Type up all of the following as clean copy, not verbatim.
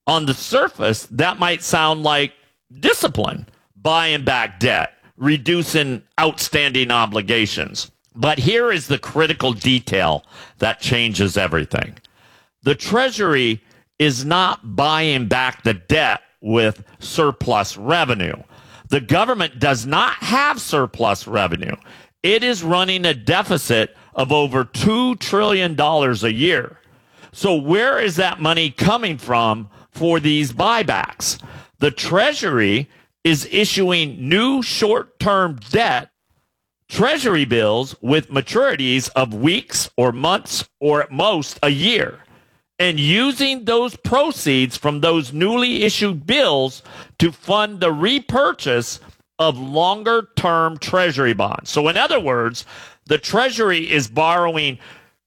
On the surface, that might sound like discipline, buying back debt, reducing outstanding obligations. But here is the critical detail that changes everything. The Treasury is not buying back the debt with surplus revenue. The government does not have surplus revenue. It is running a deficit of over $2 trillion a year. So where is that money coming from for these buybacks? The Treasury is issuing new short-term debt, Treasury bills with maturities of weeks or months or at most a year, and using those proceeds from those newly issued bills to fund the repurchase of longer-term Treasury bonds. So in other words, the Treasury is borrowing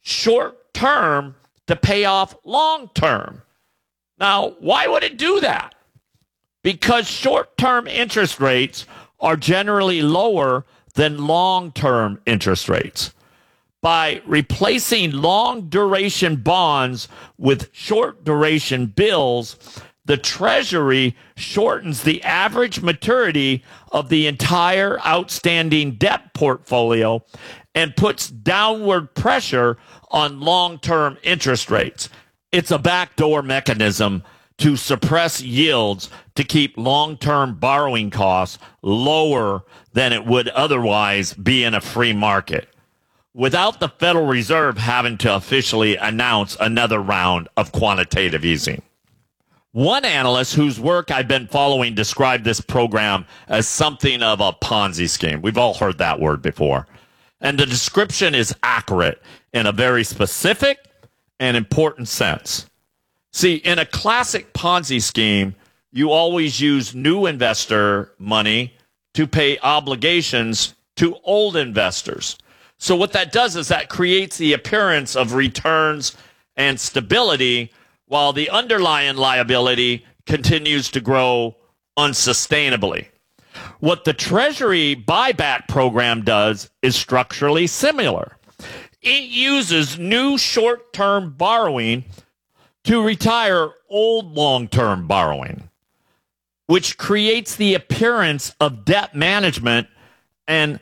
short-term to pay off long-term. Now, why would it do that? Because short-term interest rates are generally lower than long-term interest rates. By replacing long-duration bonds with short-duration bills, the Treasury shortens the average maturity of the entire outstanding debt portfolio and puts downward pressure on long-term interest rates. It's a backdoor mechanism to suppress yields to keep long-term borrowing costs lower than it would otherwise be in a free market, without the Federal Reserve having to officially announce another round of quantitative easing. One analyst whose work I've been following described this program as something of a Ponzi scheme. We've all heard that word before. And the description is accurate in a very specific and important sense. See, in a classic Ponzi scheme, you always use new investor money to pay obligations to old investors. So what that does is that creates the appearance of returns and stability while the underlying liability continues to grow unsustainably. What the Treasury buyback program does is structurally similar. It uses new short-term borrowing to retire old long-term borrowing, which creates the appearance of debt management and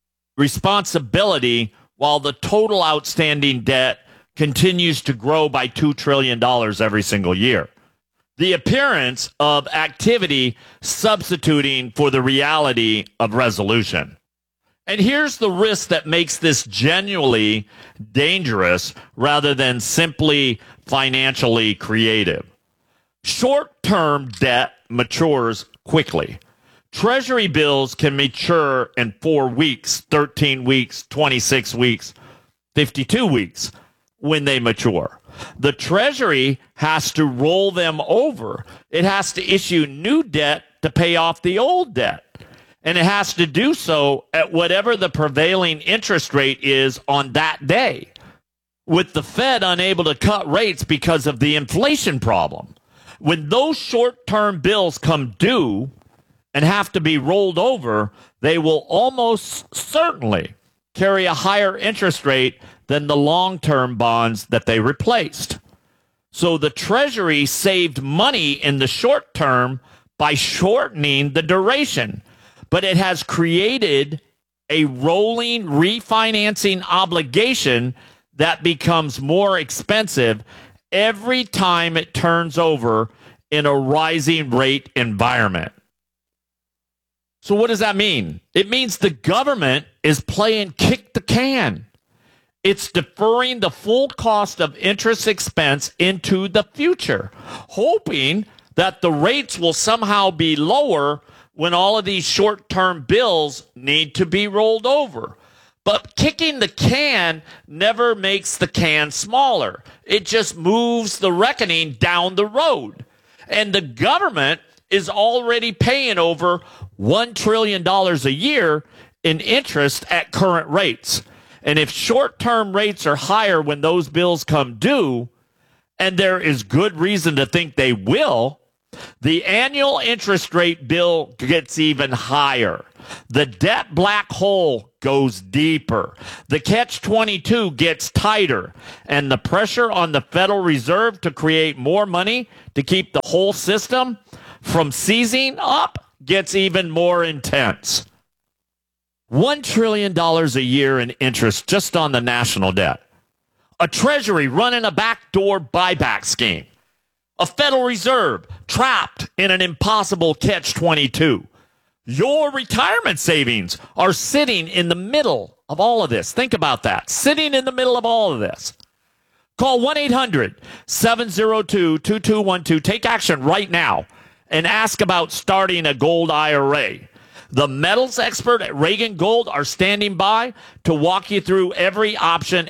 responsibility while the total outstanding debt continues to grow by $2 trillion every single year. The appearance of activity substituting for the reality of resolution. And here's the risk that makes this genuinely dangerous rather than simply financially creative. Short-term debt matures quickly. Treasury bills can mature in 4 weeks, 13 weeks, 26 weeks, 52 weeks when they mature. The Treasury has to roll them over. It has to issue new debt to pay off the old debt. And it has to do so at whatever the prevailing interest rate is on that day, with the Fed unable to cut rates because of the inflation problem. When those short-term bills come due and have to be rolled over, they will almost certainly carry a higher interest rate than the long-term bonds that they replaced. So the Treasury saved money in the short term by shortening the duration, but it has created a rolling refinancing obligation that becomes more expensive every time it turns over in a rising rate environment. So what does that mean? It means the government is playing kick the can. It's deferring the full cost of interest expense into the future, hoping that the rates will somehow be lower when all of these short-term bills need to be rolled over. But kicking the can never makes the can smaller. It just moves the reckoning down the road. And the government is already paying over $1 trillion a year in interest at current rates. And if short-term rates are higher when those bills come due, and there is good reason to think they will, the annual interest rate bill gets even higher. The debt black hole goes deeper. The catch-22 gets tighter, and the pressure on the Federal Reserve to create more money to keep the whole system from seizing up gets even more intense. $1 trillion a year in interest just on the national debt. A Treasury running a backdoor buyback scheme. A Federal Reserve trapped in an impossible catch-22. Your retirement savings are sitting in the middle of all of this. Think about that. Sitting in the middle of all of this. Call 1-800-702-2212. Take action right now and ask about starting a gold IRA. The metals expert at Reagan Gold are standing by to walk you through every option.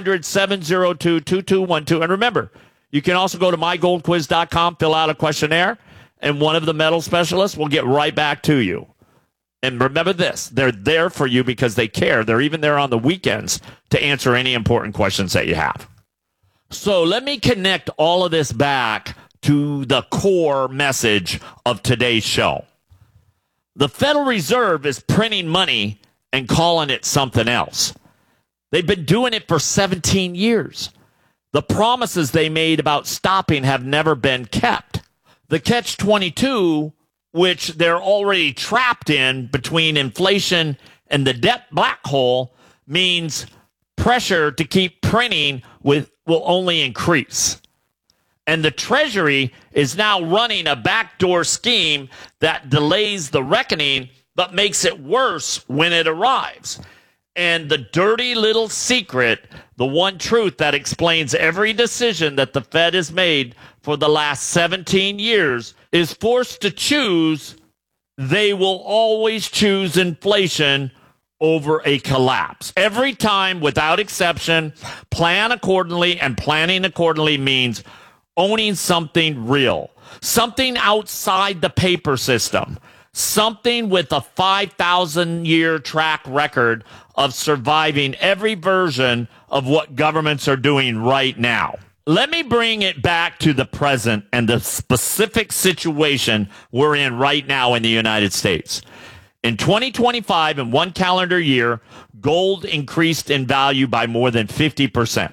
800-702-2212. And remember, you can also go to mygoldquiz.com, fill out a questionnaire, and one of the metal specialists will get right back to you. And remember this, they're there for you because they care. They're even there on the weekends to answer any important questions that you have. So let me connect all of this back to the core message of today's show. The Federal Reserve is printing money and calling it something else. They've been doing it for 17 years. The promises they made about stopping have never been kept. The catch-22, which they're already trapped in between inflation and the debt black hole, means pressure to keep printing will only increase. And the Treasury is now running a backdoor scheme that delays the reckoning but makes it worse when it arrives. And the dirty little secret, the one truth that explains every decision that the Fed has made for the last 17 years, is forced to choose. They will always choose inflation over a collapse. Every time, without exception, plan accordingly, and planning accordingly means owning something real, something outside the paper system, something with a 5,000-year track record of surviving every version of what governments are doing right now. Let me bring it back to the present and the specific situation we're in right now in the United States. In 2025, in one calendar year, gold increased in value by more than 50%.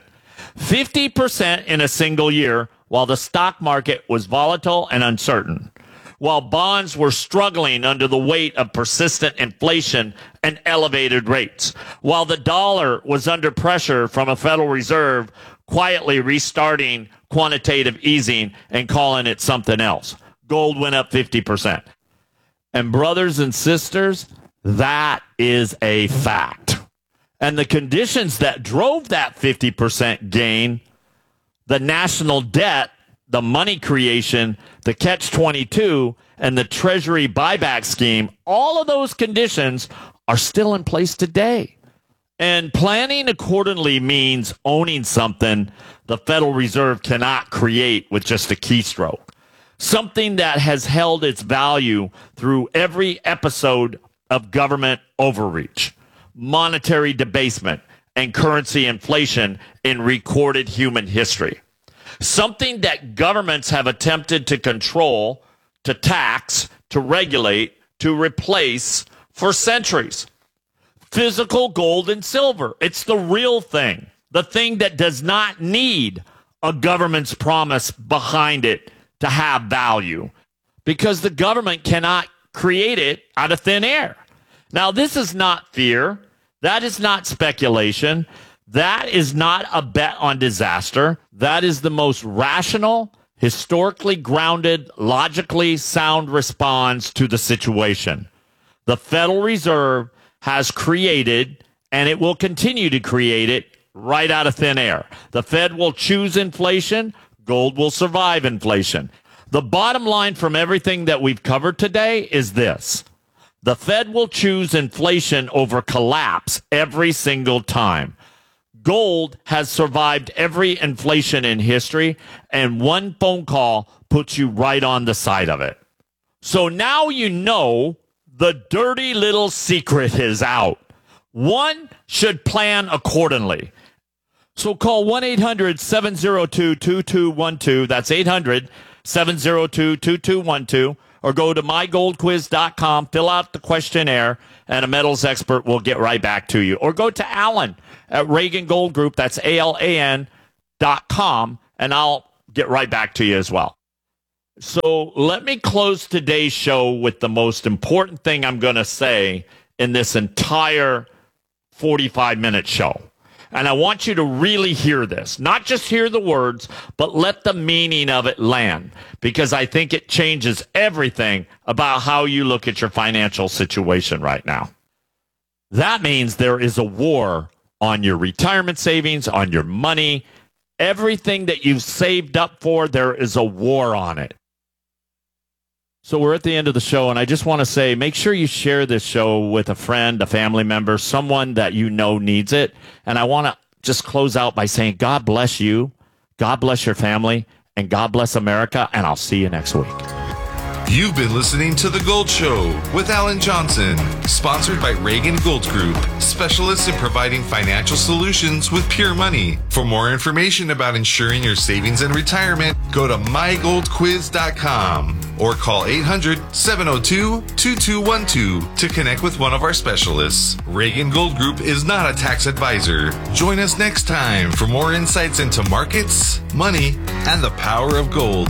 50% in a single year, while the stock market was volatile and uncertain, while bonds were struggling under the weight of persistent inflation and elevated rates, while the dollar was under pressure from a Federal Reserve quietly restarting quantitative easing and calling it something else. Gold went up 50%. And brothers and sisters, that is a fact. And the conditions that drove that 50% gain, the national debt, the money creation, the catch-22, and the Treasury buyback scheme, all of those conditions are still in place today. And planning accordingly means owning something the Federal Reserve cannot create with just a keystroke. Something that has held its value through every episode of government overreach, monetary debasement, and currency inflation in recorded human history. Something that governments have attempted to control, to tax, to regulate, to replace for centuries. Physical gold and silver. It's the real thing. The thing that does not need a government's promise behind it to have value, because the government cannot create it out of thin air. Now, this is not fear. That is not speculation. That is not a bet on disaster. That is the most rational, historically grounded, logically sound response to the situation. The Federal Reserve has created, and it will continue to create it right out of thin air. The Fed will choose inflation. Gold will survive inflation. The bottom line from everything that we've covered today is this. The Fed will choose inflation over collapse every single time. Gold has survived every inflation in history, and one phone call puts you right on the side of it. So now you know the dirty little secret is out. One should plan accordingly. So call 1-800-702-2212. That's 800-702-2212. or go to mygoldquiz.com, fill out the questionnaire, and a metals expert will get right back to you. Or go to Alan at Reagan Gold Group, that's ALAN.com, and I'll get right back to you as well. So let me close today's show with the most important thing I'm going to say in this entire 45-minute show. And I want you to really hear this. Not just hear the words, but let the meaning of it land. Because I think it changes everything about how you look at your financial situation right now. That means there is a war on your retirement savings, on your money. Everything that you've saved up for, there is a war on it. So we're at the end of the show, and I just want to say, make sure you share this show with a friend, a family member, someone that you know needs it. And I want to just close out by saying, God bless you, God bless your family, and God bless America, and I'll see you next week. You've been listening to The Gold Show with Alan Johnson, sponsored by Reagan Gold Group, specialists in providing financial solutions with pure money. For more information about ensuring your savings and retirement, go to mygoldquiz.com or call 800-702-2212 to connect with one of our specialists. Reagan Gold Group is not a tax advisor. Join us next time for more insights into markets, money, and the power of gold.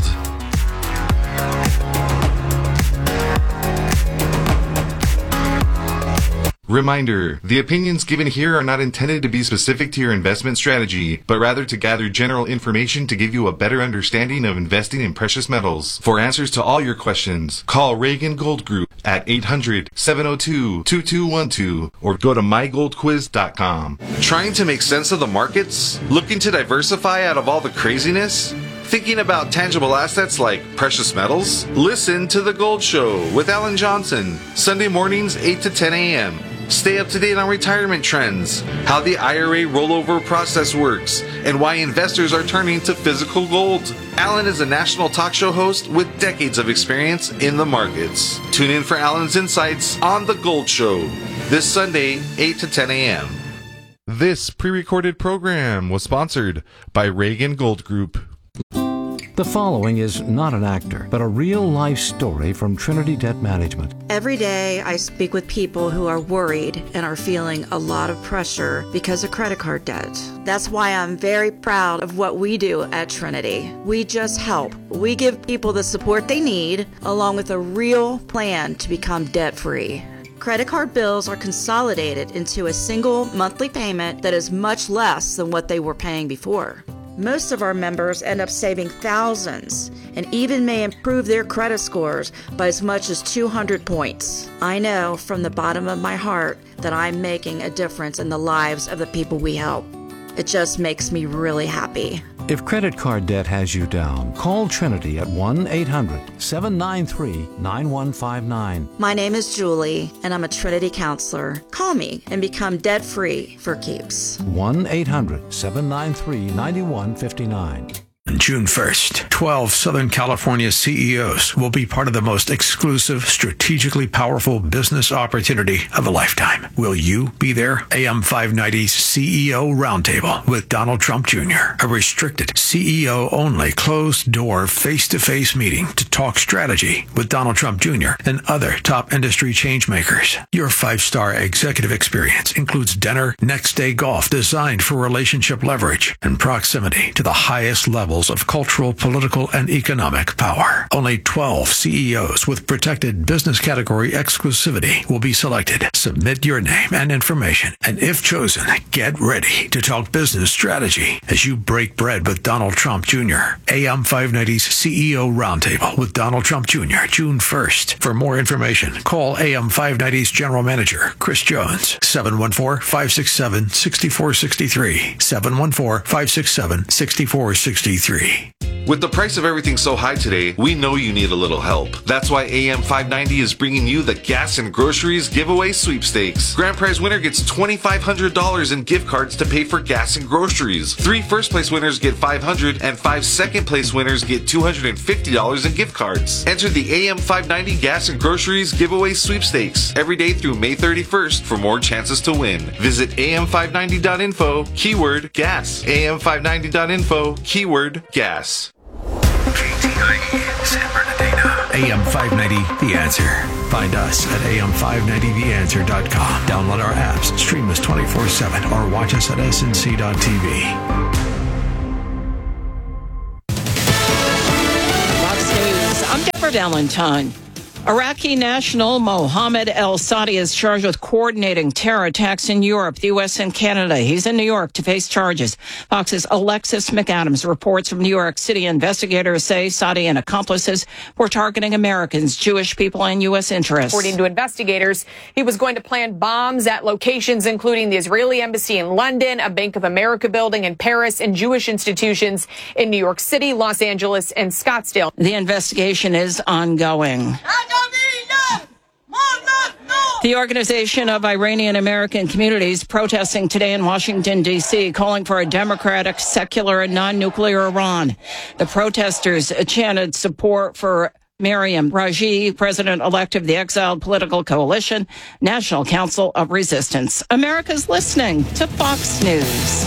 Reminder, the opinions given here are not intended to be specific to your investment strategy, but rather to gather general information to give you a better understanding of investing in precious metals. For answers to all your questions, call Reagan Gold Group at 800-702-2212 or go to mygoldquiz.com. Trying to make sense of the markets? Looking to diversify out of all the craziness? Thinking about tangible assets like precious metals? Listen to The Gold Show with Alan Johnson, Sunday mornings 8 to 10 a.m. Stay up to date on retirement trends, how the IRA rollover process works, and why investors are turning to physical gold. Alan is a national talk show host with decades of experience in the markets. Tune in for Alan's insights on The Gold Show this Sunday, 8 to 10 a.m. This pre-recorded program was sponsored by Reagan Gold Group. The following is not an actor, but a real-life story from Trinity Debt Management. Every day I speak with people who are worried and are feeling a lot of pressure because of credit card debt. That's why I'm very proud of what we do at Trinity. We just help. We give people the support they need, along with a real plan to become debt-free. Credit card bills are consolidated into a single monthly payment that is much less than what they were paying before. Most of our members end up saving thousands and even may improve their credit scores by as much as 200 points. I know from the bottom of my heart that I'm making a difference in the lives of the people we help. It just makes me really happy. If credit card debt has you down, call Trinity at 1-800-793-9159. My name is Julie, and I'm a Trinity counselor. Call me and become debt-free for keeps. 1-800-793-9159. On June 1st, 12 Southern California CEOs will be part of the most exclusive, strategically powerful business opportunity of a lifetime. Will you be there? AM 590's CEO Roundtable with Donald Trump Jr., a restricted CEO-only, closed-door, face-to-face meeting to talk strategy with Donald Trump Jr. and other top industry changemakers. Your 5-star executive experience includes dinner, next-day golf designed for relationship leverage, and proximity to the highest levels of cultural, political, and economic power. Only 12 CEOs with protected business category exclusivity will be selected. Submit your name and information, and if chosen, get ready to talk business strategy as you break bread with Donald Trump Jr. AM 590's CEO Roundtable with Donald Trump Jr. June 1st. For more information, call AM 590's General Manager, Chris Jones, 714-567-6463, 714-567-6463. With the price of everything so high today, we know you need a little help. That's why AM 590 is bringing you the Gas and Groceries Giveaway Sweepstakes. Grand prize winner gets $2,500 in gift cards to pay for gas and groceries. 3 first-place winners get $500, and 5 second-place winners get $250 in gift cards. Enter the AM 590 Gas and Groceries Giveaway Sweepstakes every day through May 31st for more chances to win. Visit am590.info, keyword gas. am590.info, keyword gas. KTIE, San Bernardino. AM 590, The Answer. Find us at am590theanswer.com. Download our apps, stream us 24/7, or watch us at snc.tv. Fox News. I'm Deborah Valentine. Iraqi national Mohammed El-Sadi is charged with coordinating terror attacks in Europe, the U.S., and Canada. He's in New York to face charges. Fox's Alexis McAdams reports from New York City. Investigators say Sadi and accomplices were targeting Americans, Jewish people, and U.S. interests. According to investigators, he was going to plant bombs at locations including the Israeli embassy in London, a Bank of America building in Paris, and Jewish institutions in New York City, Los Angeles, and Scottsdale. The investigation is ongoing. The Organization of Iranian American Communities protesting today in Washington, D.C., calling for a democratic, secular, and non-nuclear Iran. The protesters chanted support for Maryam Raji, president-elect of the exiled political coalition, National Council of Resistance. America's listening to Fox News.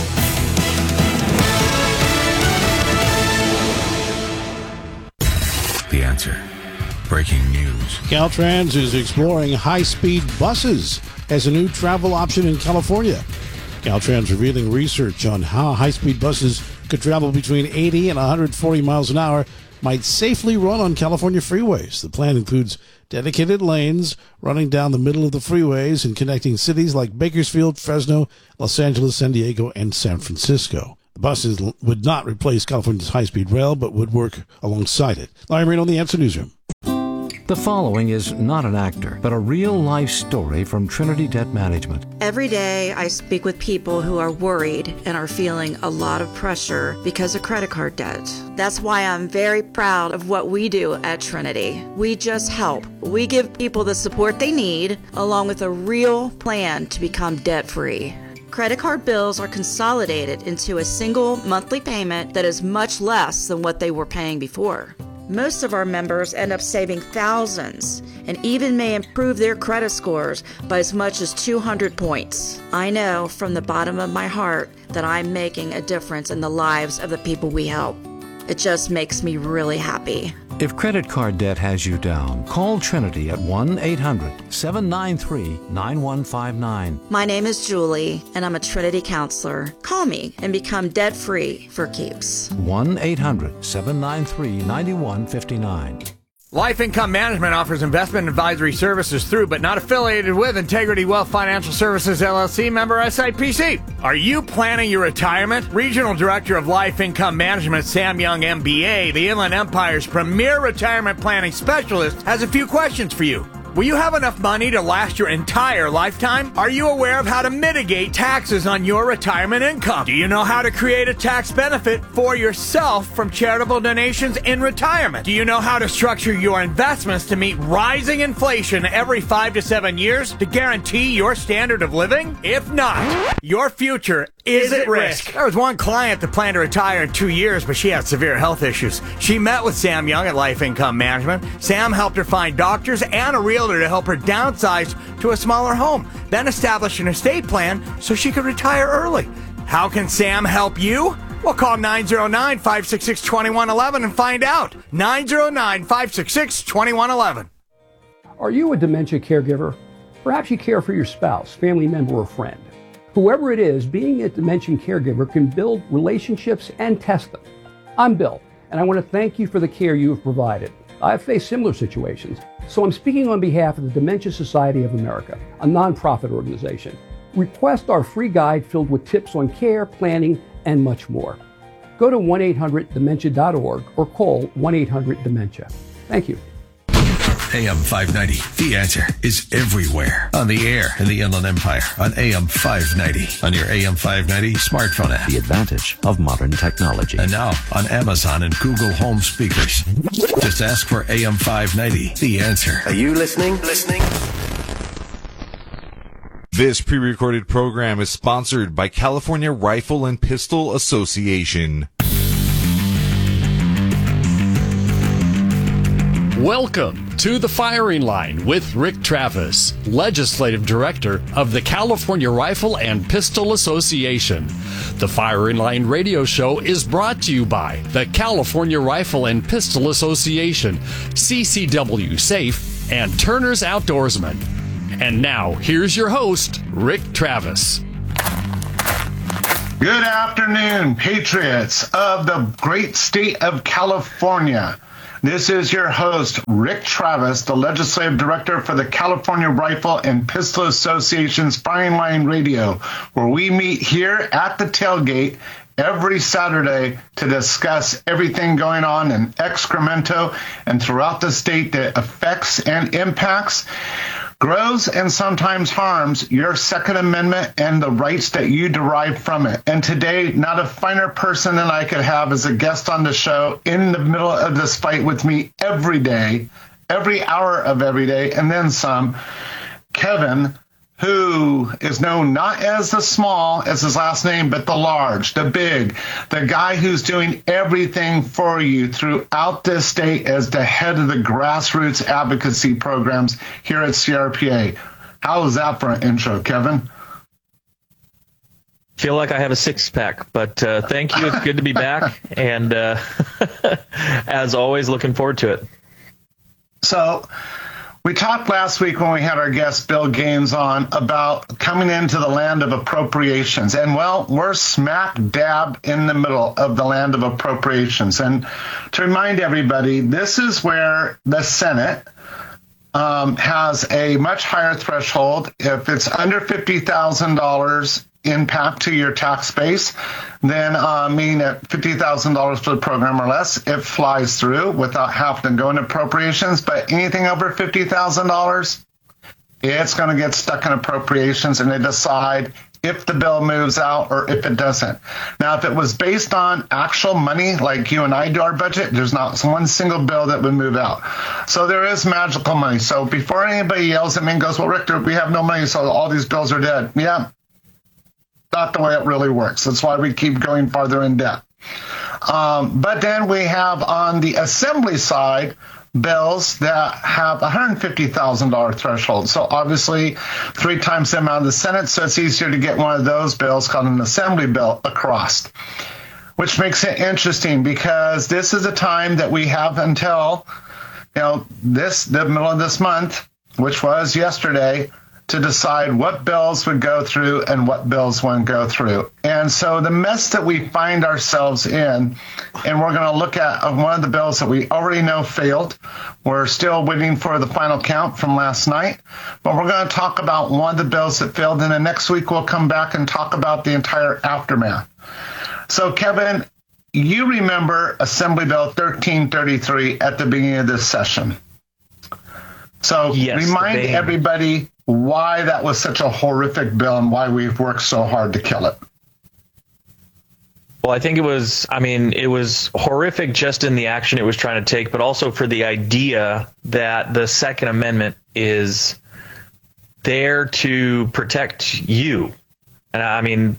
The Answer. Breaking news. Caltrans is exploring high-speed buses as a new travel option in California. Caltrans revealing research on how high-speed buses could travel between 80 and 140 miles an hour might safely run on California freeways. The plan includes dedicated lanes running down the middle of the freeways and connecting cities like Bakersfield, Fresno, Los Angeles, San Diego, and San Francisco. The buses would not replace California's high-speed rail, but would work alongside it. Larry Marino on the Answer Newsroom. The following is not an actor, but a real-life story from Trinity Debt Management. Every day I speak with people who are worried and are feeling a lot of pressure because of credit card debt. That's why I'm very proud of what we do at Trinity. We just help. We give people the support they need, along with a real plan to become debt-free. Credit card bills are consolidated into a single monthly payment that is much less than what they were paying before. Most of our members end up saving thousands and even may improve their credit scores by as much as 200 points. I know from the bottom of my heart that I'm making a difference in the lives of the people we help. It just makes me really happy. If credit card debt has you down, call Trinity at 1-800-793-9159. My name is Julie, and I'm a Trinity counselor. Call me and become debt-free for keeps. 1-800-793-9159. Life Income Management offers investment advisory services through, but not affiliated with, Integrity Wealth Financial Services, LLC, member SIPC. Are you planning your retirement? Regional Director of Life Income Management, Sam Young, MBA, the Inland Empire's premier retirement planning specialist, has a few questions for you. Will you have enough money to last your entire lifetime? Are you aware of how to mitigate taxes on your retirement income? Do you know how to create a tax benefit for yourself from charitable donations in retirement? Do you know how to structure your investments to meet rising inflation every 5 to 7 years to guarantee your standard of living? If not, your future is at risk. There was one client that planned to retire in 2 years, but she had severe health issues. She met with Sam Young at Life Income Management. Sam helped her find doctors and a realtor to help her downsize to a smaller home, then establish an estate plan so she could retire early. How can Sam help you? Well, call 909-566-2111 and find out. 909-566-2111. Are you a dementia caregiver? Perhaps you care for your spouse, family member, or friend. Whoever it is, being a dementia caregiver can build relationships and test them. I'm Bill, and I want to thank you for the care you have provided. I've faced similar situations, so I'm speaking on behalf of the Dementia Society of America, a nonprofit organization. Request our free guide filled with tips on care, planning, and much more. Go to 1-800-DEMENTIA.org or call 1-800-DEMENTIA. Thank you. AM 590, The Answer, is everywhere. On the air in the Inland Empire, on AM 590, on your AM 590 smartphone app. The advantage of modern technology. And now on Amazon and Google Home speakers. Just ask for AM 590, The Answer. Are you listening? This pre-recorded program is sponsored by California Rifle and Pistol Association. Welcome to The Firing Line with Rick Travis, Legislative Director of the California Rifle and Pistol Association. The Firing Line radio show is brought to you by the California Rifle and Pistol Association, CCW Safe, and Turner's Outdoorsman. And now, here's your host, Rick Travis. Good afternoon, patriots of the great state of California. This is your host, Rick Travis, the Legislative Director for the California Rifle and Pistol Association's Firing Line Radio, where we meet here at the tailgate every Saturday to discuss everything going on in Sacramento and throughout the state that affects and impacts, grows, and sometimes harms your Second Amendment and the rights that you derive from it. And today, not a finer person than I could have as a guest on the show in the middle of this fight with me every day, every hour of every day, and then some, Kevin, who is known not as the small, as his last name, but the large, the big, the guy who's doing everything for you throughout this state as the head of the grassroots advocacy programs here at CRPA. How is that for an intro, Kevin? Feel like I have a six-pack, but thank you. It's good to be back, and as always, looking forward to it. So, we talked last week when we had our guest Bill Gaines on about coming into the land of appropriations. And, well, we're smack dab in the middle of the land of appropriations. And to remind everybody, this is where the Senate has a much higher threshold. If it's under $50,000 impact to your tax base, then meaning at $50,000 for the program or less, it flies through without having to go into appropriations. But anything over $50,000, it's going to get stuck in appropriations, and they decide if the bill moves out or if it doesn't. Now, if it was based on actual money, like you and I do our budget, there's not one single bill that would move out. So there is magical money. So before anybody yells at me and goes, well, Rick, we have no money, so all these bills are dead. Yeah. Not the way it really works. That's why we keep going farther in debt. But then we have on the assembly side bills that have $150,000 threshold. So obviously 3 times the amount of the Senate, so it's easier to get one of those bills called an assembly bill across, which makes it interesting because this is a time that we have until the middle of this month, which was yesterday, to decide what bills would go through and what bills wouldn't go through. And so the mess that we find ourselves in, and we're going to look at one of the bills that we already know failed. We're still waiting for the final count from last night, but we're going to talk about one of the bills that failed, and then next week we'll come back and talk about the entire aftermath. So, Kevin, you remember Assembly Bill 1333 at the beginning of this session. So yes, remind everybody why that was such a horrific bill and why we've worked so hard to kill it. Well, I think it was horrific just in the action it was trying to take, but also for the idea that the Second Amendment is there to protect you. And I mean,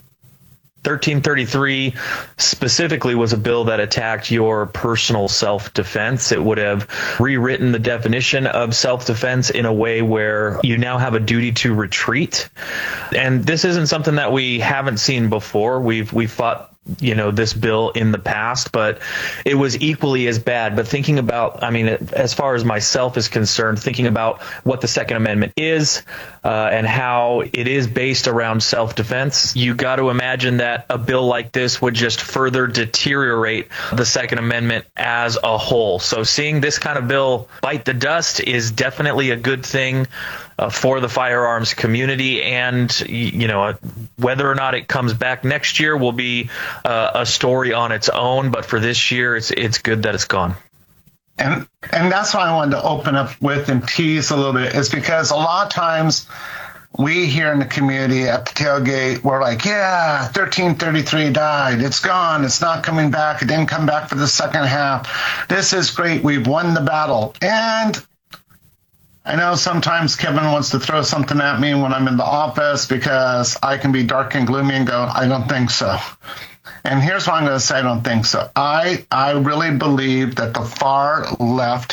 1333 specifically was a bill that attacked your personal self-defense. It would have rewritten the definition of self-defense in a way where you now have a duty to retreat. And this isn't something that we haven't seen before. We've fought this bill in the past, but it was equally as bad. But thinking about, as far as myself is concerned, thinking about what the Second Amendment is and how it is based around self-defense, you got to imagine that a bill like this would just further deteriorate the Second Amendment as a whole. So seeing this kind of bill bite the dust is definitely a good thing for the firearms community, and whether or not it comes back next year will be a story on its own. But for this year, it's good that it's gone. And that's what I wanted to open up with and tease a little bit, is because a lot of times we here in the community at the tailgate, we're like, yeah, 1333 died. It's gone. It's not coming back. It didn't come back for the second half. This is great. We've won the battle. And I know sometimes Kevin wants to throw something at me when I'm in the office because I can be dark and gloomy and go, I don't think so. And here's what I'm going to say, I don't think so. I really believe that the far left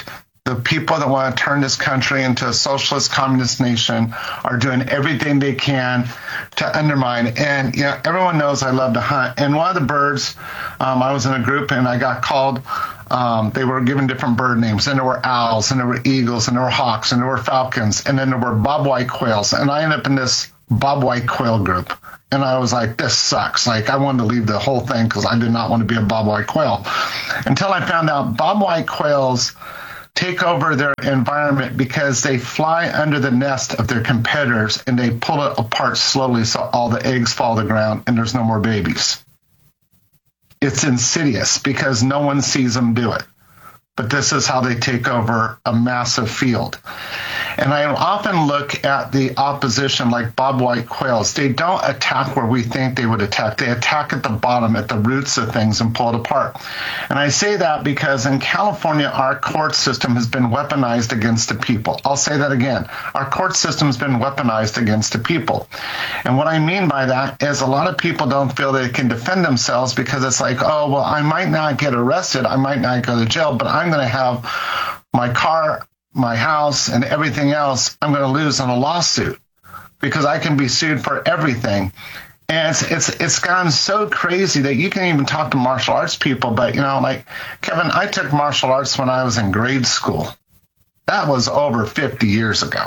the people that want to turn this country into a socialist communist nation are doing everything they can to undermine. And everyone knows I love to hunt. And one of the birds, I was in a group and I got called. They were given different bird names, and there were owls, and there were eagles, and there were hawks, and there were falcons, and then there were bobwhite quails. And I ended up in this bobwhite quail group. And I was like, this sucks. Like, I wanted to leave the whole thing because I did not want to be a bobwhite quail. Until I found out bobwhite quails take over their environment because they fly under the nest of their competitors and they pull it apart slowly so all the eggs fall to the ground and there's no more babies. It's insidious because no one sees them do it. But this is how they take over a massive field. And I often look at the opposition like bobwhite quails. They don't attack where we think they would attack. They attack at the bottom, at the roots of things, and pull it apart. And I say that because in California, our court system has been weaponized against the people. I'll say that again. Our court system has been weaponized against the people. And what I mean by that is a lot of people don't feel they can defend themselves because it's like, oh, well, I might not get arrested. I might not go to jail, but I'm going to have my car, my house, and everything else I'm going to lose on a lawsuit because I can be sued for everything. And it's gone so crazy that you can even talk to martial arts people. But, like, Kevin, I took martial arts when I was in grade school. That was over 50 years ago.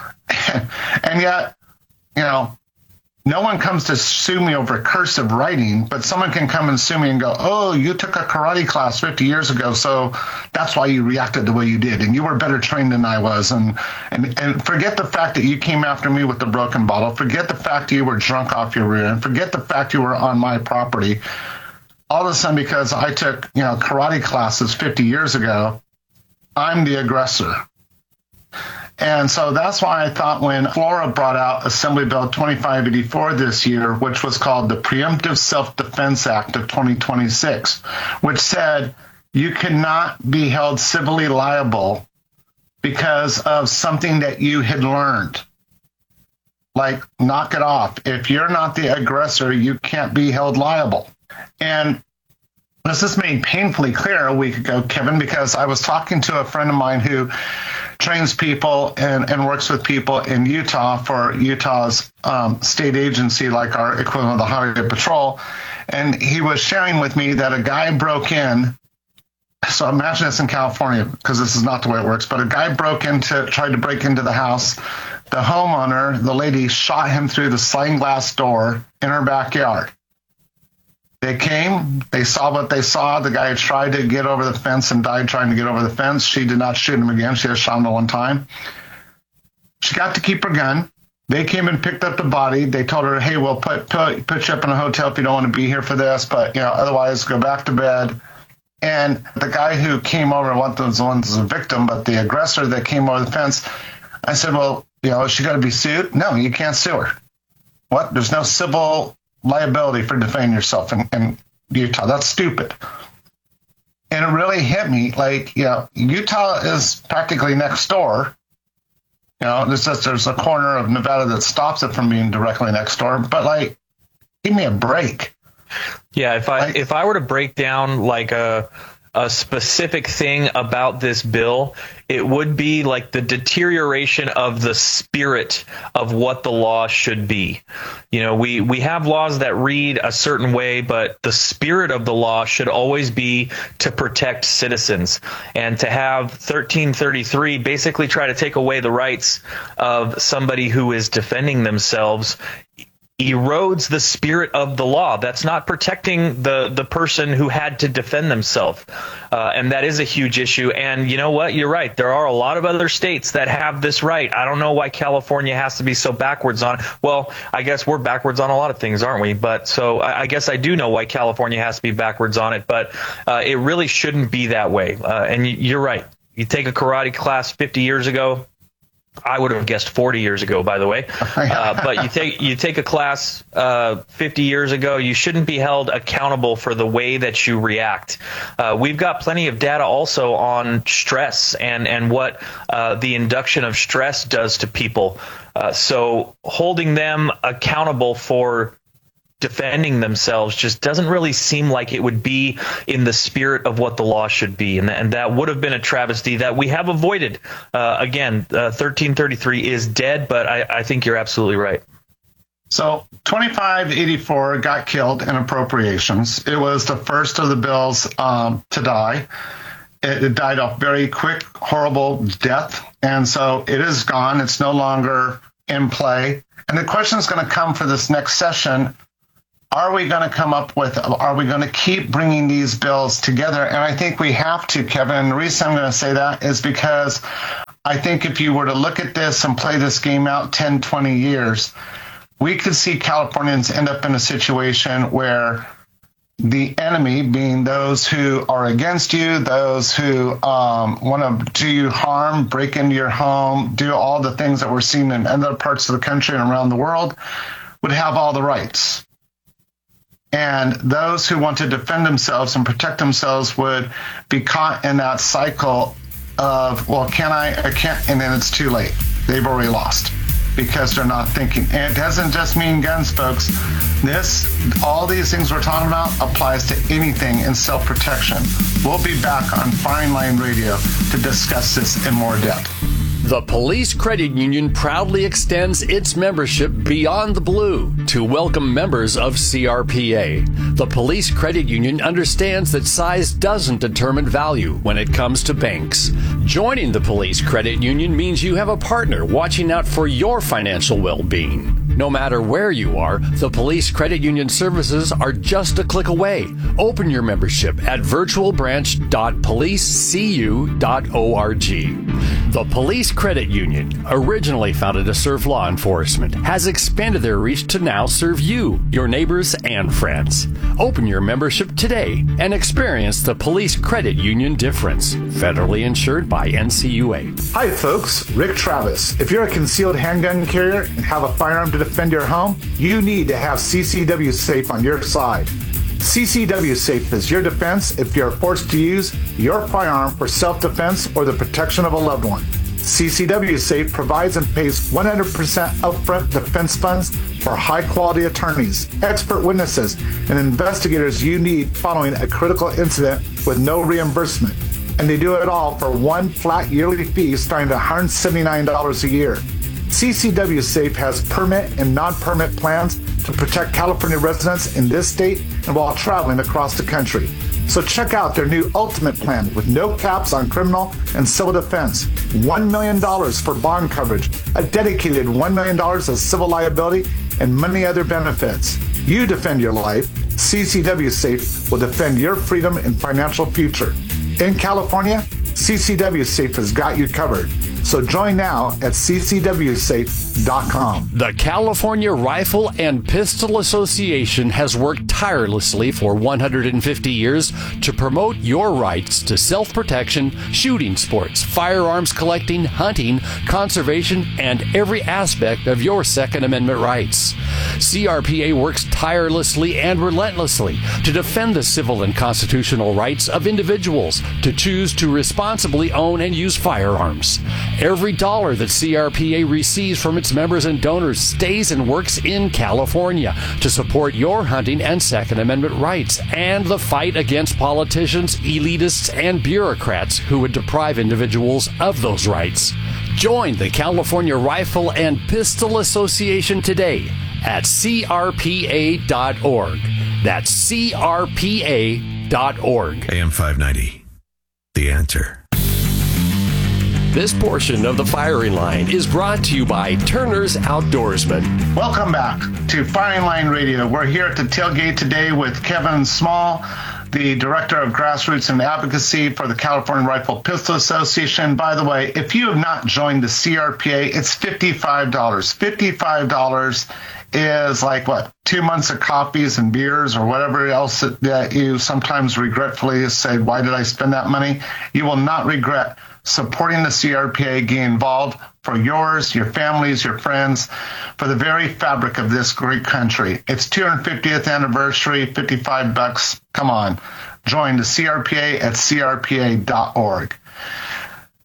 And yet, no one comes to sue me over cursive writing, but someone can come and sue me and go, oh, you took a karate class 50 years ago, so that's why you reacted the way you did, and you were better trained than I was. And forget the fact that you came after me with the broken bottle. Forget the fact that you were drunk off your rear end. Forget the fact you were on my property. All of a sudden, because I took karate classes 50 years ago, I'm the aggressor. And so that's why I thought when Florida brought out Assembly Bill 2584 this year, which was called the Preemptive Self-Defense Act of 2026, which said you cannot be held civilly liable because of something that you had learned. Like, knock it off. If you're not the aggressor, you can't be held liable. And this is made painfully clear a week ago, Kevin, because I was talking to a friend of mine who trains people and works with people in Utah for Utah's state agency, like our equivalent of the Highway Patrol. And he was sharing with me that a guy broke in. So imagine this in California, because this is not the way it works, but a guy tried to break into the house. The homeowner, the lady, shot him through the sliding glass door in her backyard. They came, they saw what they saw. The guy tried to get over the fence and died trying to get over the fence. She did not shoot him again. She just shot him the one time. She got to keep her gun. They came and picked up the body. They told her, hey, we'll put you up in a hotel if you don't want to be here for this, but otherwise go back to bed. And the guy who came over, one was a victim, but the aggressor that came over the fence, I said, well, is she going to be sued? No, you can't sue her. What? There's no civil liability for defending yourself in Utah. That's stupid. And it really hit me. Like, Utah is practically next door. There's a corner of Nevada that stops it from being directly next door. But, like, give me a break. Yeah, if I were to break down like a specific thing about this bill, it would be like the deterioration of the spirit of what the law should be. We have laws that read a certain way, but the spirit of the law should always be to protect citizens. And to have 1333 basically try to take away the rights of somebody who is defending themselves erodes the spirit of the law. That's not protecting the person who had to defend themselves. And that is a huge issue. And you know what? You're right. There are a lot of other states that have this right. I don't know why California has to be so backwards on it. Well, I guess we're backwards on a lot of things, aren't we? But so I guess I do know why California has to be backwards on it. But it really shouldn't be that way. And you're right. You take a karate class 50 years ago. I would have guessed 40 years ago, by the way. But you take a class 50 years ago, you shouldn't be held accountable for the way that you react. We've got plenty of data also on stress and what the induction of stress does to people. So holding them accountable for defending themselves just doesn't really seem like it would be in the spirit of what the law should be. And that would have been a travesty that we have avoided. Again, 1333 is dead, but I think you're absolutely right. So 2584 got killed in appropriations. It was the first of the bills to die. It died off very quick, horrible death. And so it is gone. It's no longer in play. And the question is going to come for this next session. Are we going to keep bringing these bills together? And I think we have to, Kevin. And the reason I'm going to say that is because I think if you were to look at this and play this game out 10, 20 years, we could see Californians end up in a situation where the enemy, being those who are against you, those who want to do you harm, break into your home, do all the things that we're seeing in other parts of the country and around the world, would have all the rights. And those who want to defend themselves and protect themselves would be caught in that cycle of, well, can I can't, and then it's too late. They've already lost because they're not thinking. And it doesn't just mean guns, folks. All these things we're talking about applies to anything in self-protection. We'll be back on Firing Line Radio to discuss this in more depth. The Police Credit Union proudly extends its membership beyond the blue to welcome members of CRPA. The Police Credit Union understands that size doesn't determine value when it comes to banks. Joining the Police Credit Union means you have a partner watching out for your financial well-being. No matter where you are, the Police Credit Union services are just a click away. Open your membership at virtualbranch.policecu.org. The Police Credit Union, originally founded to serve law enforcement, has expanded their reach to now serve you, your neighbors, and friends. Open your membership today and experience the Police Credit Union difference. Federally insured by NCUA. Hi, folks. Rick Travis. If you're a concealed handgun carrier and have a firearm to defend your home, you need to have CCW Safe on your side. CCW Safe is your defense if you're forced to use your firearm for self-defense or the protection of a loved one. CCW Safe provides and pays 100% upfront defense funds for high-quality attorneys, expert witnesses, and investigators you need following a critical incident with no reimbursement. And they do it all for one flat yearly fee starting at $179 a year. CCW Safe has permit and non-permit plans to protect California residents in this state and while traveling across the country. So check out their new Ultimate Plan with no caps on criminal and civil defense, $1 million for bond coverage, a dedicated $1 million of civil liability, and many other benefits. You defend your life, CCW Safe will defend your freedom and financial future. In California, CCW Safe has got you covered. So join now at ccwsafe.com. The California Rifle and Pistol Association has worked tirelessly for 150 years to promote your rights to self-protection, shooting sports, firearms collecting, hunting, conservation, and every aspect of your Second Amendment rights. CRPA works tirelessly and relentlessly to defend the civil and constitutional rights of individuals to choose to responsibly own and use firearms. Every dollar that CRPA receives from its members and donors stays and works in California to support your hunting and Second Amendment rights and the fight against politicians, elitists, and bureaucrats who would deprive individuals of those rights. Join the California Rifle and Pistol Association today at crpa.org. That's crpa.org. AM 590. The Answer. This portion of the Firing Line is brought to you by Turner's Outdoorsman. Welcome back to Firing Line Radio. We're here at the tailgate today with Kevin Small, the Director of Grassroots and Advocacy for the California Rifle Pistol Association. By the way, if you have not joined the CRPA, it's $55. $55 is like, 2 months of coffees and beers or whatever else that you sometimes regretfully say, why did I spend that money? You will not regret supporting the CRPA, getting involved for yours, your families, your friends, for the very fabric of this great country. It's 250th anniversary, $55. Come on, join the CRPA at crpa.org.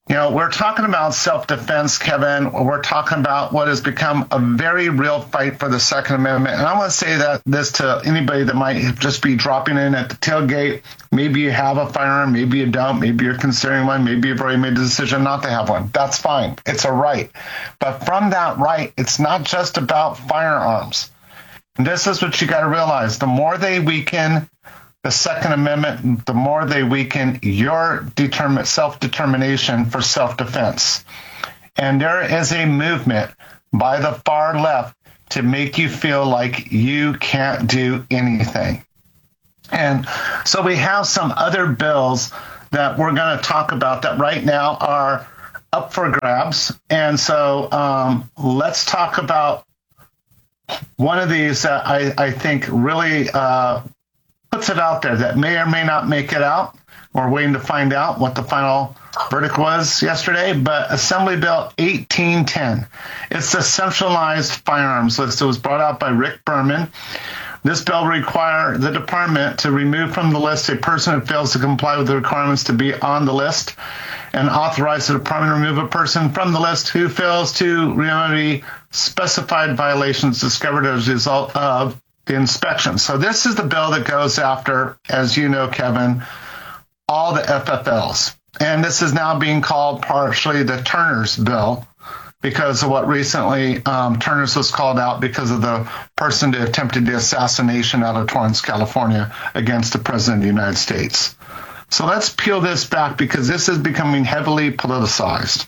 We're talking about self-defense, Kevin. We're talking about what has become a very real fight for the Second Amendment. And I want to say this to anybody that might just be dropping in at the tailgate. Maybe you have a firearm, maybe you don't, maybe you're considering one, maybe you've already made the decision not to have one. That's fine. It's a right. But from that right, it's not just about firearms. And this is what you got to realize. The more they weaken the Second Amendment, the more they weaken your self-determination for self-defense. And there is a movement by the far left to make you feel like you can't do anything. And so we have some other bills that we're going to talk about that right now are up for grabs. And so let's talk about one of these that I think really puts it out there that may or may not make it out. We're waiting to find out what the final verdict was yesterday. But Assembly Bill 1810, it's the centralized firearms list. It was brought out by Rick Berman. This bill requires the department to remove from the list a person who fails to comply with the requirements to be on the list, and authorize the department to remove a person from the list who fails to remedy specified violations discovered as a result of the inspection. So this is the bill that goes after, as you know, Kevin, all the FFLs. And this is now being called partially the Turner's bill because of what recently Turner's was called out because of the person that attempted the assassination out of Torrance, California against the President of the United States. So let's peel this back because this is becoming heavily politicized.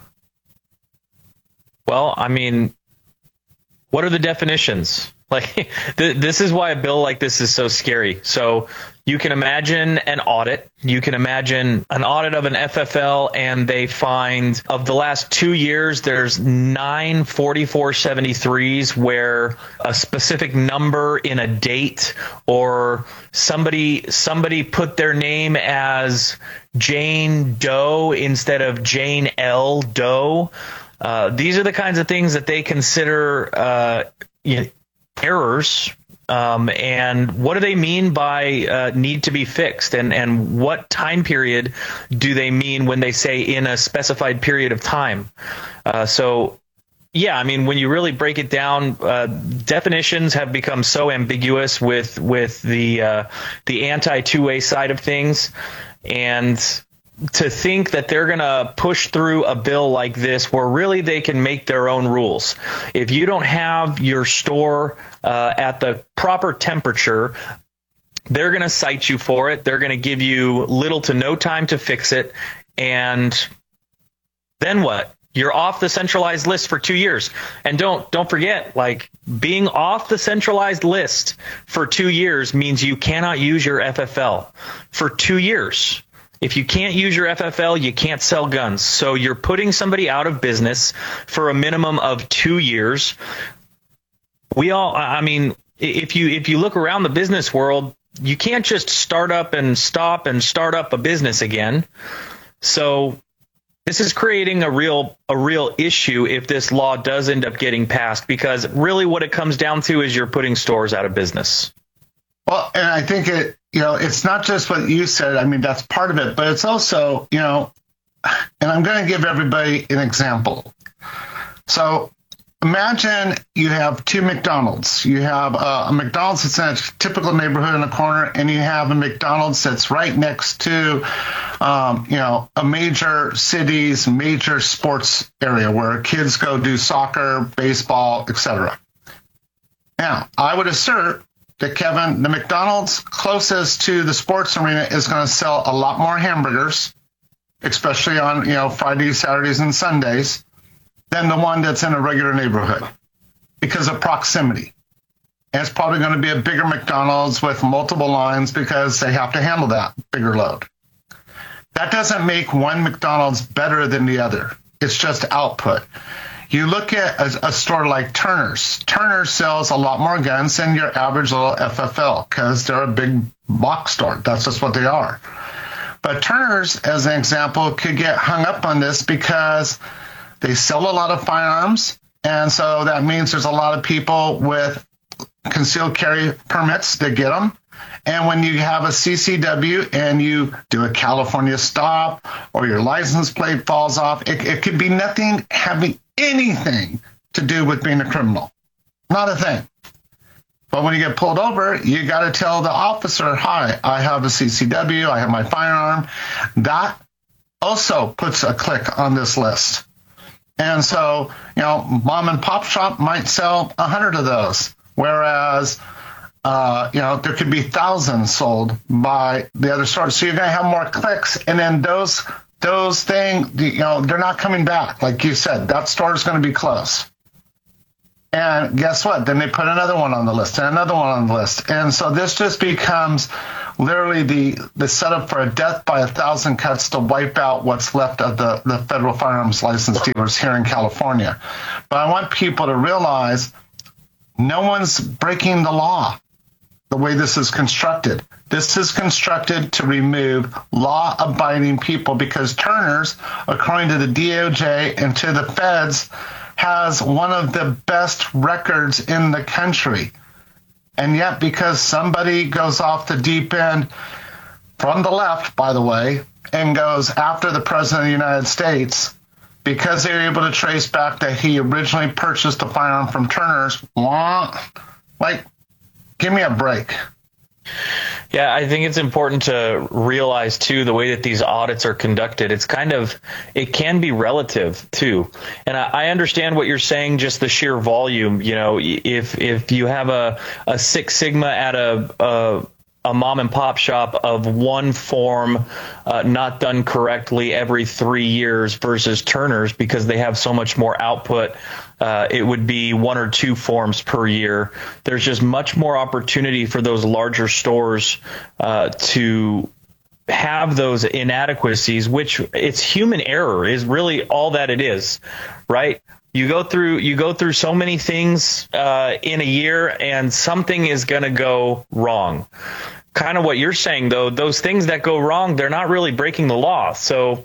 Well, I mean, what are the definitions? Like, this is why a bill like this is so scary. So you can imagine an audit. You can imagine an audit of an FFL, and they find of the last 2 years, there's 9 4473s where a specific number in a date or somebody put their name as Jane Doe instead of Jane L. Doe. These are the kinds of things that they consider errors, and what do they mean by need to be fixed, and what time period do they mean when they say in a specified period of time? So yeah, I mean, when you really break it down, definitions have become so ambiguous with the anti-two-way side of things, and to think that they're going to push through a bill like this where really they can make their own rules. If you don't have your store at the proper temperature, they're going to cite you for it. They're going to give you little to no time to fix it. And then what? You're off the centralized list for 2 years. And don't forget, like, being off the centralized list for 2 years means you cannot use your FFL for 2 years. If you can't use your FFL, you can't sell guns. So you're putting somebody out of business for a minimum of 2 years. If you look around the business world, you can't just start up and stop and start up a business again. So this is creating a real issue if this law does end up getting passed, because really what it comes down to is you're putting stores out of business. Well, and I think it's not just what you said. I mean, that's part of it, but it's also, and I'm going to give everybody an example. So imagine you have two McDonald's. You have a McDonald's that's in a typical neighborhood in a corner, and you have a McDonald's that's right next to, a major city's major sports area where kids go do soccer, baseball, etc. Now, I would assert that, Kevin, the McDonald's closest to the sports arena is going to sell a lot more hamburgers, especially on, Fridays, Saturdays, and Sundays, than the one that's in a regular neighborhood because of proximity. And it's probably going to be a bigger McDonald's with multiple lines because they have to handle that bigger load. That doesn't make one McDonald's better than the other. It's just output. You look at a store like Turner's. Turner sells a lot more guns than your average little FFL because they're a big box store. That's just what they are. But Turner's, as an example, could get hung up on this because they sell a lot of firearms, and so that means there's a lot of people with concealed carry permits that get them. And when you have a CCW and you do a California stop or your license plate falls off, it could be nothing having anything to do with being a criminal. Not a thing. But when you get pulled over, you got to tell the officer, hi, I have a CCW, I have my firearm. That also puts a click on this list. And so, mom and pop shop might sell 100 of those, whereas, there could be thousands sold by the other stores. So you're going to have more clicks, and then those things, they're not coming back. Like you said, that store is going to be closed. And guess what? Then they put another one on the list and another one on the list. And so this just becomes literally the setup for a death by 1,000 cuts to wipe out what's left of the federal firearms license dealers here in California. But I want people to realize no one's breaking the law the way this is constructed. This is constructed to remove law-abiding people because Turner's, according to the DOJ and to the feds, has one of the best records in the country. And yet, because somebody goes off the deep end from the left, by the way, and goes after the President of the United States, because they were able to trace back that he originally purchased a firearm from Turner's, give me a break. Yeah, I think it's important to realize, too, the way that these audits are conducted. It can be relative, too. And I understand what you're saying, just the sheer volume. If you have a Six Sigma at a mom and pop shop of one form not done correctly every 3 years versus Turner's because they have so much more output, it would be 1 or 2 forms per year. There's just much more opportunity for those larger stores to have those inadequacies, which it's human error is really all that it is, right? You go through so many things in a year, and something is going to go wrong. Kind of what you're saying, though, those things that go wrong, they're not really breaking the law. So,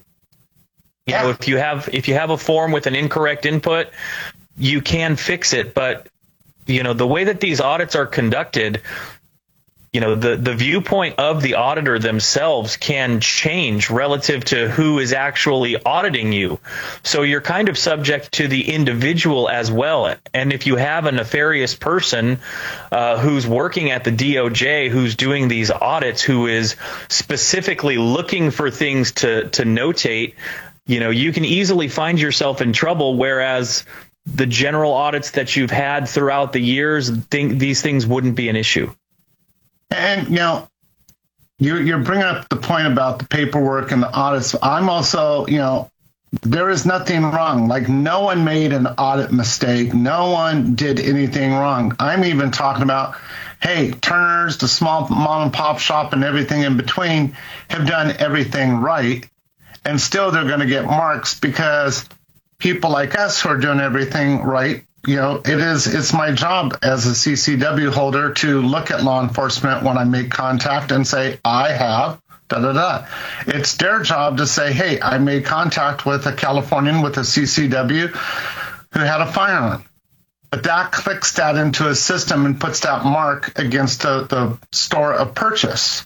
if you have a form with an incorrect input, you can fix it. But the way that these audits are conducted, the viewpoint of the auditor themselves can change relative to who is actually auditing you. So you're kind of subject to the individual as well. And if you have a nefarious person who's working at the DOJ, who's doing these audits, who is specifically looking for things to notate, you can easily find yourself in trouble, whereas the general audits that you've had throughout the years, these things wouldn't be an issue. And, you're bringing up the point about the paperwork and the audits. I'm also, there is nothing wrong. Like, no one made an audit mistake. No one did anything wrong. I'm even talking about, hey, Turner's, the small mom and pop shop and everything in between have done everything right. And still they're going to get marks because people like us who are doing everything right, it's my job as a CCW holder to look at law enforcement when I make contact and say, I have da-da-da. It's their job to say, hey, I made contact with a Californian with a CCW who had a firearm. But that clicks that into a system and puts that mark against the store of purchase.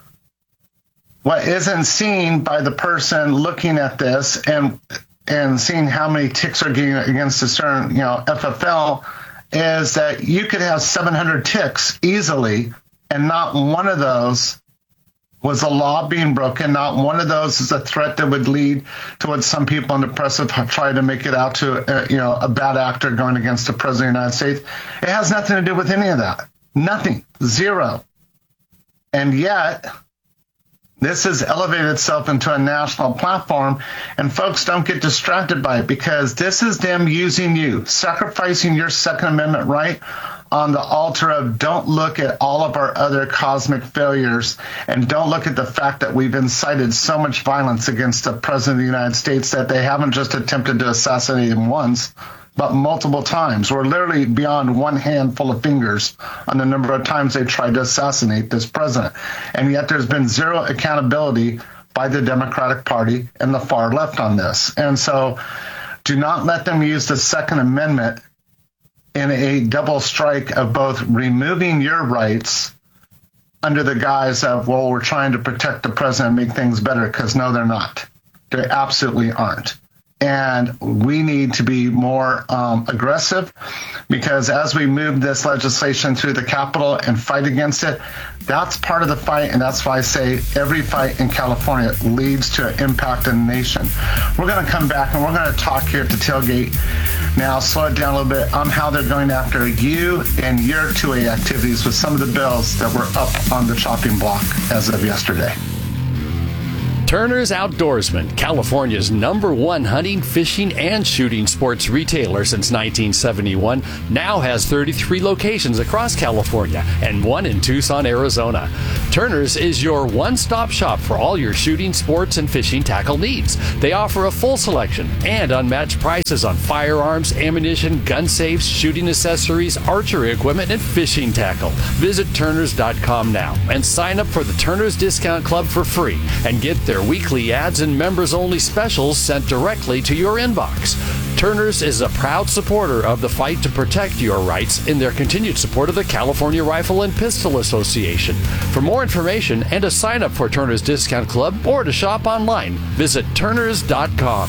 What isn't seen by the person looking at this and seeing how many ticks are getting against a certain, FFL, is that you could have 700 ticks easily, and not one of those was a law being broken. Not one of those is a threat that would lead to what some people in the press have tried to make it out to, a bad actor going against the President of the United States. It has nothing to do with any of that. Nothing. Zero. And yet, this has elevated itself into a national platform, and folks don't get distracted by it because this is them using you, sacrificing your Second Amendment right on the altar of don't look at all of our other cosmic failures and don't look at the fact that we've incited so much violence against the President of the United States that they haven't just attempted to assassinate him once, but multiple times. We're literally beyond one handful of fingers on the number of times they tried to assassinate this president. And yet there's been zero accountability by the Democratic Party and the far left on this. And so do not let them use the Second Amendment in a double strike of both removing your rights under the guise of, well, we're trying to protect the president and make things better, because no, they're not. They absolutely aren't. And we need to be more aggressive, because as we move this legislation through the Capitol and fight against it, that's part of the fight. And that's why I say every fight in California leads to an impact in the nation. We're going to come back and we're going to talk here at the tailgate now, slow it down a little bit, on how they're going after you and your 2A activities with some of the bills that were up on the chopping block as of yesterday. Turner's Outdoorsman, California's #1 hunting, fishing, and shooting sports retailer since 1971, now has 33 locations across California and 1 in Tucson, Arizona. Turner's is your one-stop shop for all your shooting, sports, and fishing tackle needs. They offer a full selection and unmatched prices on firearms, ammunition, gun safes, shooting accessories, archery equipment, and fishing tackle. Visit Turners.com now and sign up for the Turner's Discount Club for free and get their weekly ads and members-only specials sent directly to your inbox. Turner's is a proud supporter of the fight to protect your rights in their continued support of the California Rifle and Pistol Association. For more information and to sign up for Turner's Discount Club or to shop online, visit Turners.com.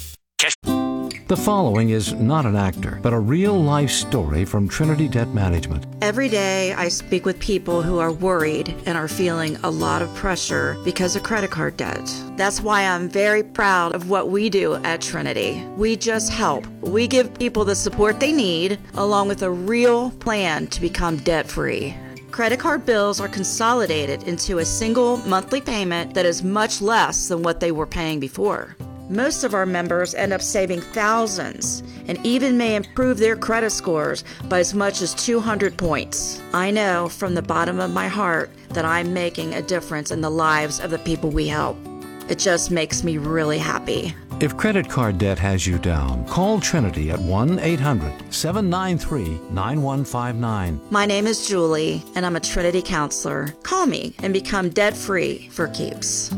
The following is not an actor, but a real-life story from Trinity Debt Management. Every day I speak with people who are worried and are feeling a lot of pressure because of credit card debt. That's why I'm very proud of what we do at Trinity. We just help. We give people the support they need, along with a real plan to become debt-free. Credit card bills are consolidated into a single monthly payment that is much less than what they were paying before. Most of our members end up saving thousands and even may improve their credit scores by as much as 200 points. I know from the bottom of my heart that I'm making a difference in the lives of the people we help. It just makes me really happy. If credit card debt has you down, call Trinity at 1-800-793-9159. My name is Julie, and I'm a Trinity counselor. Call me and become debt-free for keeps.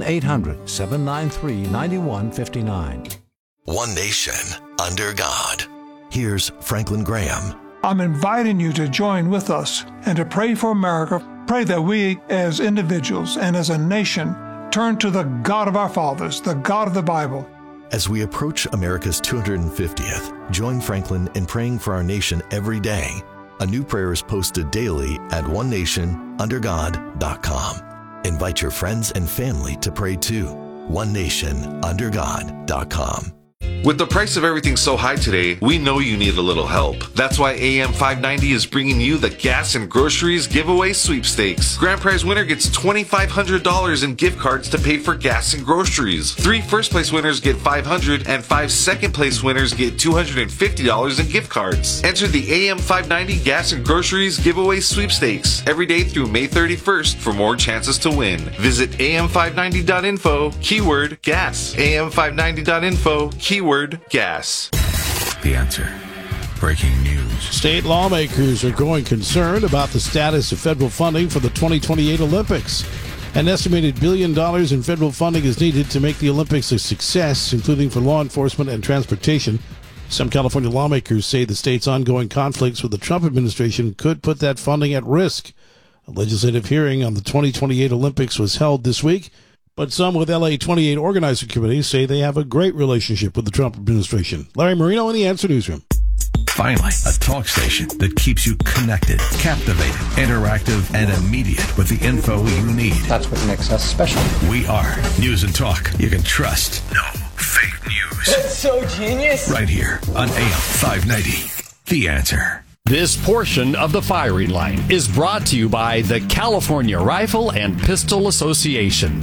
1-800-793-9159. One nation, under God. Here's Franklin Graham. I'm inviting you to join with us and to pray for America. Pray that we, as individuals and as a nation, turn to the God of our fathers, the God of the Bible. As we approach America's 250th, join Franklin in praying for our nation every day. A new prayer is posted daily at onenationundergod.com. Invite your friends and family to pray too. onenationundergod.com. With the price of everything so high today, we know you need a little help. That's why AM 590 is bringing you the Gas and Groceries Giveaway Sweepstakes. Grand prize winner gets $2,500 in gift cards to pay for gas and groceries. 3 first-place winners get $500, and 5 second-place winners get $250 in gift cards. Enter the AM 590 Gas and Groceries Giveaway Sweepstakes every day through May 31st for more chances to win. Visit am590.info, keyword gas. am590.info, keyword gas. The Answer. Breaking news. State lawmakers are growing concerned about the status of federal funding for the 2028 Olympics. An estimated $1 billion in federal funding is needed to make the Olympics a success, including for law enforcement and transportation. Some California lawmakers say the state's ongoing conflicts with the Trump administration could put that funding at risk. A legislative hearing on the 2028 Olympics was held this week, but some with LA 28 organizer committees say they have a great relationship with the Trump administration. Larry Marino in the Answer Newsroom. Finally, a talk station that keeps you connected, captivated, interactive, and immediate with the info you need. That's what makes us special. We are News and Talk you can trust. No fake news. That's so genius. Right here on AM 590. The Answer. This portion of the firing line is brought to you by the California Rifle and Pistol Association.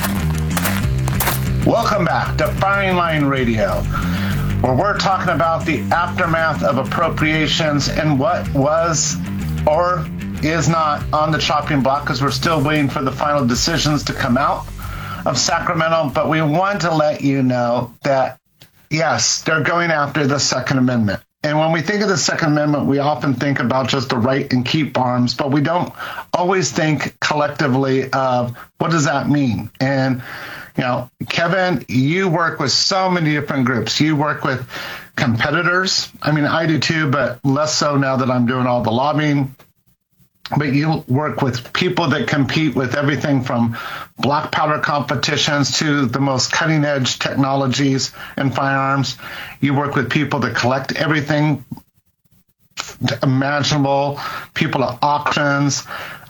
Welcome back to Firing Line Radio, where we're talking about the aftermath of appropriations and what was or is not on the chopping block, because we're still waiting for the final decisions to come out of Sacramento. But we want to let you know that, yes, they're going after the Second Amendment. And when we think of the Second Amendment, we often think about just the right and keep arms, but we don't always think collectively of what does that mean? And you know, Kevin, you work with so many different groups. You work with competitors. I mean, I do too, but less so now that I'm doing all the lobbying. but you work with people that compete with everything from black powder competitions to the most cutting edge technologies in firearms. You work with people that collect everything imaginable, people at auctions.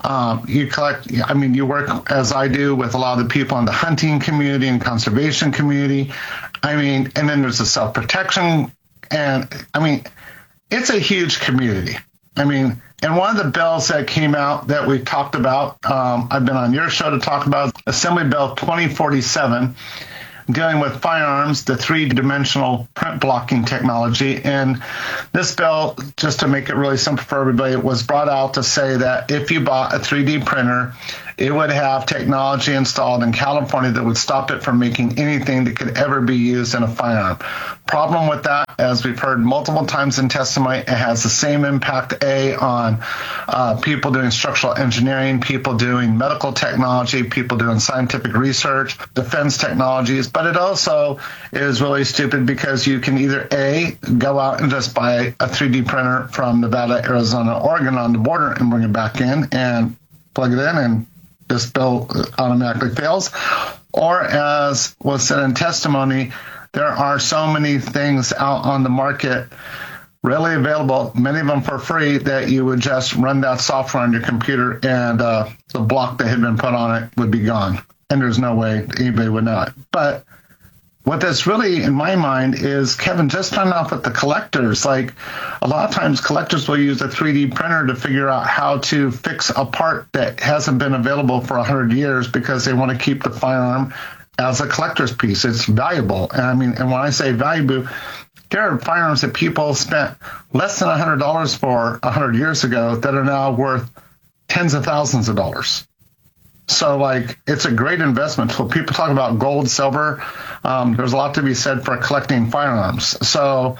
You work, as I do, with a lot of the people in the hunting community and conservation community. And then there's the self-protection. And it's a huge community. And one of the bills that came out that we talked about, I've been on your show to talk about, Assembly Bill 2047, dealing with firearms, the three-dimensional print blocking technology. And this bill, just to make it really simple for everybody, was brought out to say that if you bought a 3D printer, it would have technology installed in California that would stop it from making anything that could ever be used in a firearm. Problem with that, as we've heard multiple times in testimony, it has the same impact, on people doing structural engineering, people doing medical technology, people doing scientific research, defense technologies, but it also is really stupid because you can either A, go out and just buy a 3D printer from Nevada, Arizona, Oregon on the border and bring it back in and plug it in, and this bill automatically fails. Or, as was said in testimony, there are so many things out on the market readily available, many of them for free, that you would just run that software on your computer and the block that had been put on it would be gone. And there's no way anybody would know it. But what that's really, in my mind, is, Kevin, just starting off with the collectors. Like, a lot of times collectors will use a 3D printer to figure out how to fix a part that hasn't been available for 100 years because they want to keep the firearm as a collector's piece. It's valuable. And when I say valuable, there are firearms that people spent less than $100 for 100 years ago that are now worth tens of thousands of dollars. So, it's a great investment. So people talk about gold, silver. There's a lot to be said for collecting firearms. So,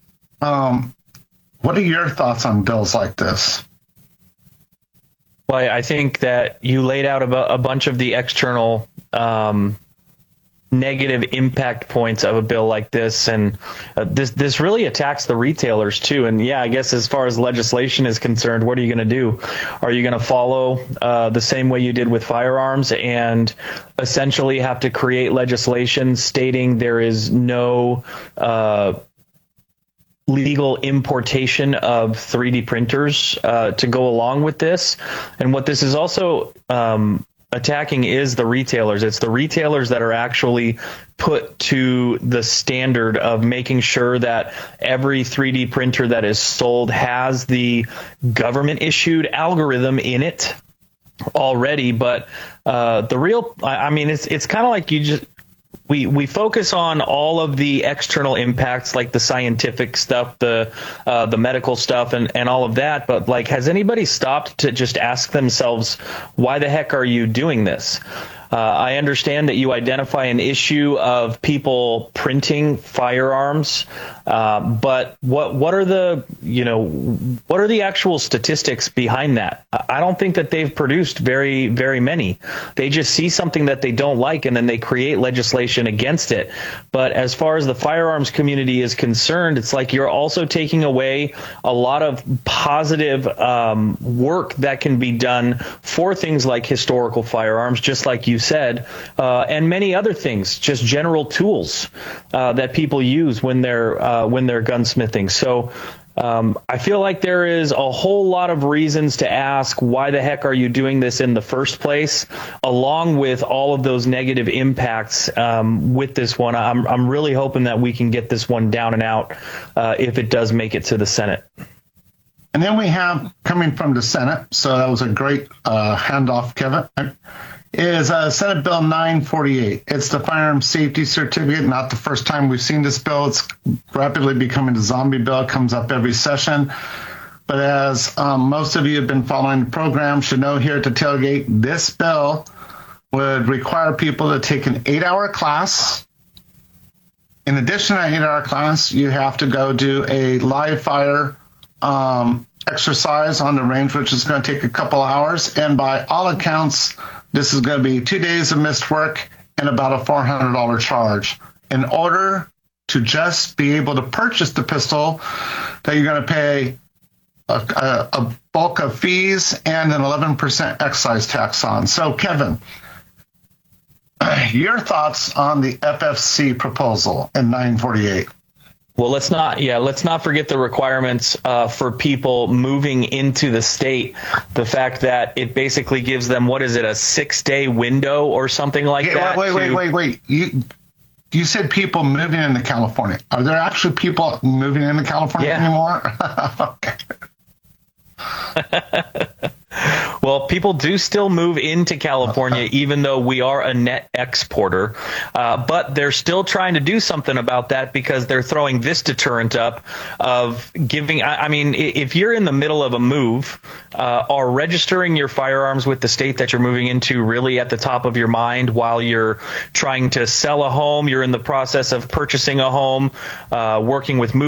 what are your thoughts on bills like this? Well, I think that you laid out a bunch of the external negative impact points of a bill like this, and this really attacks the retailers too. And I guess as far as legislation is concerned, what are you going to do? Are you going to follow the same way you did with firearms and essentially have to create legislation stating there is no legal importation of 3D printers to go along with this? And what this is also attacking is the retailers. It's the retailers that are actually put to the standard of making sure that every 3D printer that is sold has the government issued algorithm in it already. But it's kind of like we focus on all of the external impacts, like the scientific stuff, the medical stuff, and all of that. But has anybody stopped to just ask themselves, why the heck are you doing this? I understand that you identify an issue of people printing firearms, but what are the actual statistics behind that? I don't think that they've produced very, very many. They just see something that they don't like and then they create legislation against it. But as far as the firearms community is concerned, it's like you're also taking away a lot of positive work that can be done for things like historical firearms, just like you said, and many other things, just general tools that people use when they're gunsmithing. So I feel like there is a whole lot of reasons to ask, why the heck are you doing this in the first place, along with all of those negative impacts with this one. I'm really hoping that we can get this one down and out if it does make it to the Senate. And then we have, coming from the Senate, so that was a great handoff, Kevin, is Senate Bill 948. It's the firearm safety certificate. Not the first time we've seen this bill. It's rapidly becoming a zombie bill. It comes up every session. But as most of you have been following the program should know, here at the tailgate, this bill would require people to take an 8-hour class. In addition to an 8-hour class, you have to go do a live fire exercise on the range, which is going to take a couple hours. And by all accounts, this is going to be 2 days of missed work and about a $400 charge in order to just be able to purchase the pistol that you're going to pay a bulk of fees and an 11% excise tax on. So, Kevin, your thoughts on the FFC proposal in 948? Well, let's not forget the requirements for people moving into the state. The fact that it basically gives them, what is it, a 6-day window or something like that? Wait. You said people moving into California. Are there actually people moving into California anymore? Okay. Well, people do still move into California, even though we are a net exporter. But they're still trying to do something about that because they're throwing this deterrent up of giving. I mean, if you're in the middle of a move, are registering your firearms with the state that you're moving into really at the top of your mind while you're trying to sell a home? You're in the process of purchasing a home, working with